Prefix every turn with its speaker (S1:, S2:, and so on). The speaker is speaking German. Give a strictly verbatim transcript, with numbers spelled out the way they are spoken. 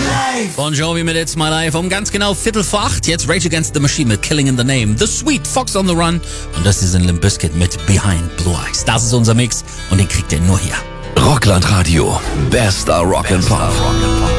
S1: Life.
S2: Bon Jovi mit It's My Life um ganz genau Viertel vor acht. Jetzt Rage Against the Machine mit Killing in the Name. The Sweet, Fox on the Run. Und das ist ein Limp Bizkit mit Behind Blue Eyes. Das ist unser Mix und den kriegt ihr nur hier.
S3: Rockland Radio. Bester Rock and Pop.